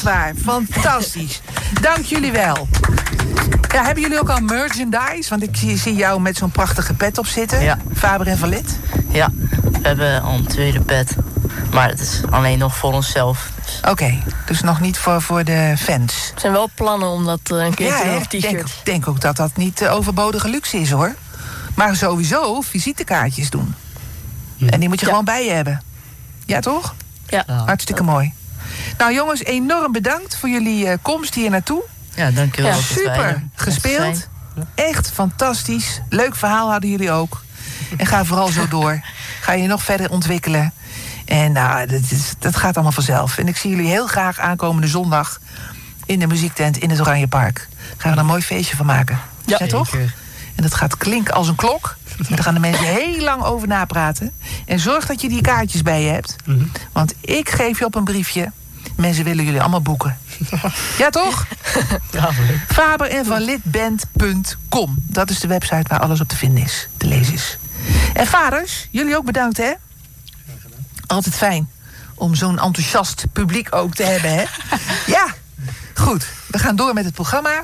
waar. Fantastisch. Dank jullie wel. Ja, hebben jullie ook al merchandise? Want ik zie jou met zo'n prachtige pet op zitten. Ja. Faber en Valit. Ja, we hebben al een tweede pet. Maar het is alleen nog voor onszelf. Oké, dus nog niet voor de fans. Er zijn wel plannen om dat een keer te doen op t-shirt. Ik denk ook dat dat niet overbodige luxe is, hoor. Maar sowieso visitekaartjes doen. En die moet je gewoon bij je hebben. Ja, toch? Ja. Hartstikke mooi. Nou jongens, enorm bedankt voor jullie komst hier naartoe. Ja, dankjewel. Ja, super gespeeld. Echt fantastisch. Leuk verhaal hadden jullie ook. En ga vooral zo door. Ga je nog verder ontwikkelen. En nou, dat gaat allemaal vanzelf. En ik zie jullie heel graag aankomende zondag in de muziektent in het Oranje Park. Gaan we er een mooi feestje van maken. Ja, toch? En dat gaat klinken als een klok. En daar gaan de mensen heel lang over napraten. En zorg dat je die kaartjes bij je hebt. Want ik geef je op een briefje. Mensen willen jullie allemaal boeken. Ja, toch? Ja, Faber en vanlitband.com. Dat is de website waar alles op te vinden is. Te lezen is. En vaders, jullie ook bedankt, hè? Altijd fijn om zo'n enthousiast publiek ook te hebben, hè? Ja, goed. We gaan door met het programma.